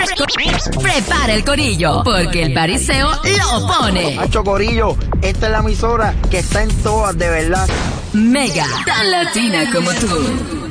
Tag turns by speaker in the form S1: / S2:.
S1: Prepara el corillo, porque el pariseo lo pone.
S2: Hacho corillo, esta es la emisora que está en todas, de verdad.
S1: Mega, tan latina como tú.